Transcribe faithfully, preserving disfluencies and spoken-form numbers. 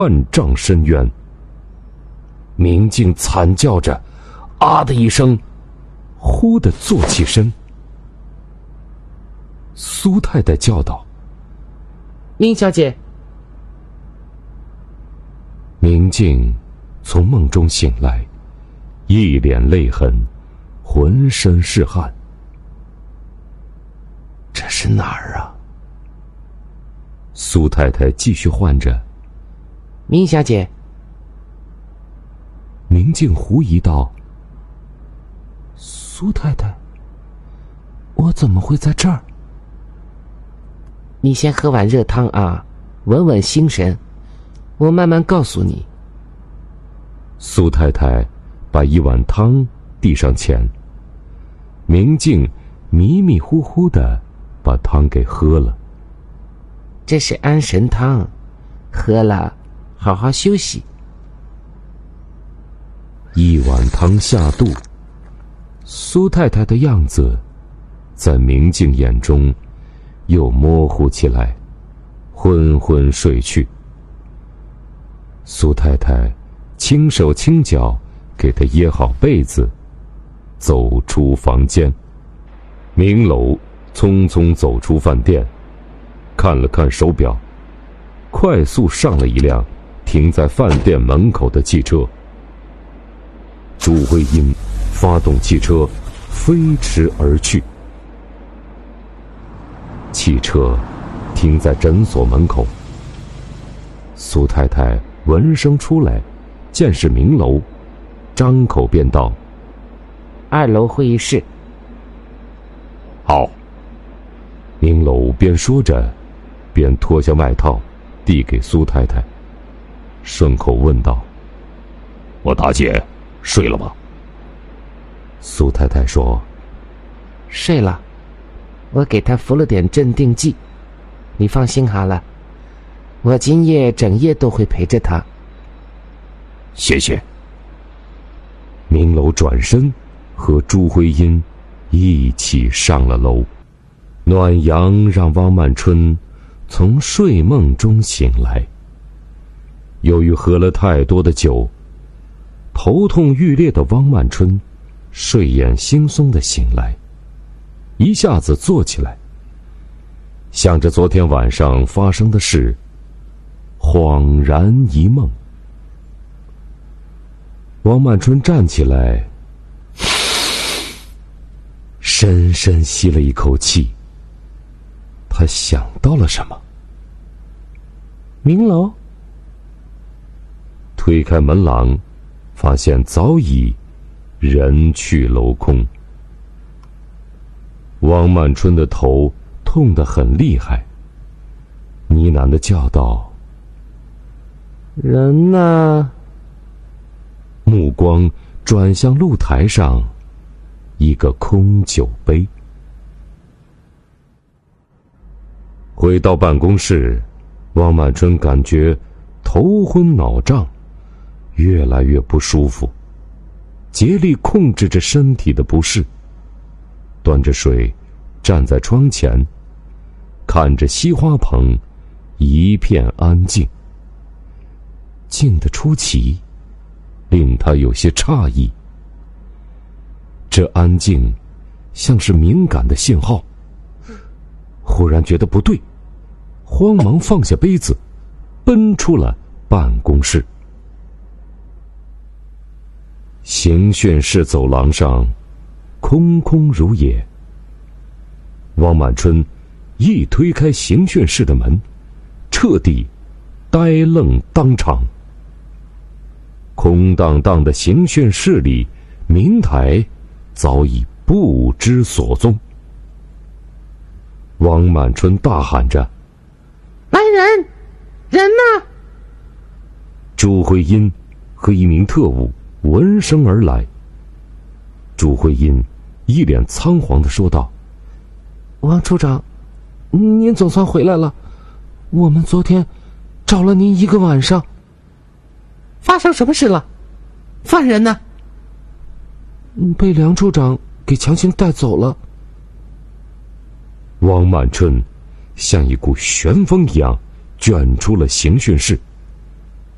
万丈深渊。明镜惨叫着，啊的一声，忽地坐起身。苏太太叫道：“ 明小姐。” 明镜从梦中醒来，一脸泪痕，浑身是汗。这是哪儿啊？苏太太继续唤着：“ 明小姐。” 明镜狐疑道：“苏太太，我怎么会在这儿？” 你先喝碗热汤啊，稳稳心神，我慢慢告诉你。 苏太太把一碗汤递上前，明镜迷迷糊糊地把汤给喝了。 这是安神汤，喝了好好休息。 一碗汤下肚，苏太太的样子在明镜眼中又模糊起来，昏昏睡去。苏太太轻手轻脚给他掖好被子，走出房间。明楼匆匆走出饭店，看了看手表，快速上了一辆停在饭店门口的汽车。朱慧英发动汽车飞驰而去。汽车停在诊所门口，苏太太闻声出来，见是明楼，张口便道：“ 二楼会议室。” 好。明楼边说着，边脱下外套递给苏太太，顺口问道：“我大姐睡了吗？”苏太太说：“ 睡了，我给她服了点镇定剂，你放心好了，我今夜整夜都会陪着她。” 谢谢。明楼转身和朱慧英一起上了楼。暖阳让汪曼春从睡梦中醒来。由于喝了太多的酒，头痛欲裂的汪曼春睡眼惺忪地醒来，一下子坐起来，想着昨天晚上发生的事，恍然一梦。汪曼春站起来，深深吸了一口气。他想到了什么？ 明楼。 推开门廊，发现早已人去楼空。汪曼春的头痛得很厉害，呢喃地叫道：“ 人呢？” 目光转向露台上一个空酒杯。回到办公室，汪曼春感觉头昏脑胀，越来越不舒服，竭力控制着身体的不适，端着水站在窗前，看着西花棚一片安静，静得出奇，令他有些诧异。这安静像是敏感的信号，忽然觉得不对，慌忙放下杯子，奔出了办公室。刑讯室走廊上空空如也。汪曼春一推开刑讯室的门，彻底呆愣当场。空荡荡的刑讯室里，明台早已不知所踪。汪曼春大喊着：“ 来人！人呢？” 朱慧英和一名特务闻声而来。朱慧英一脸仓皇地说道：“ 王处长，您总算回来了，我们昨天找了您一个晚上。发生什么事了？犯人呢？”“被梁处长给强行带走了。” 汪曼春像一股旋风一样卷出了刑讯室。